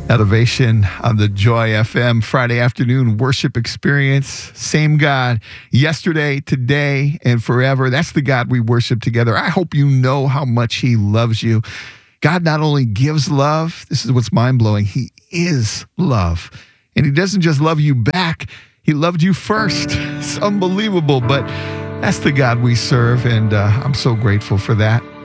Elevation on the Joy FM Friday afternoon worship experience. Same God yesterday, today, and forever. That's the God we worship together. I hope you know how much he loves you. God not only gives love, this is what's mind-blowing, he is love. And he doesn't just love you back, he loved you first. It's unbelievable, but that's the God we serve, and I'm so grateful for that.